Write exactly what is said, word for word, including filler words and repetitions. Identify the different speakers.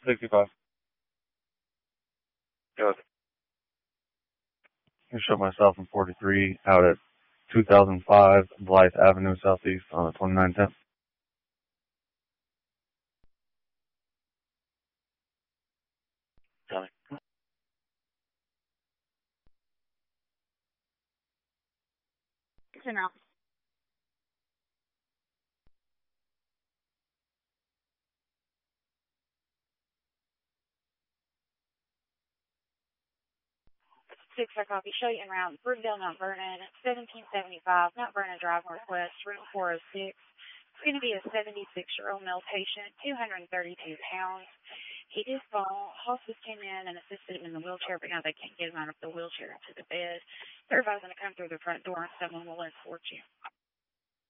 Speaker 1: sixty-five. Go ahead. I showed myself in forty-three out at two thousand five Blythe Avenue Southeast on the twenty-nine ten. Johnny.
Speaker 2: It's in route. Six for copy. Show you en route. Broomdale, Mount Vernon, seventeen seventy-five, Mount Vernon Drive Northwest, route four oh six. It's going to be a seventy-six-year-old male patient, two hundred thirty-two pounds. He did fall. Hospice came in and assisted him in the wheelchair, but now they can't get him out of the wheelchair into the bed. Everybody's going to come through the front door and someone will escort you.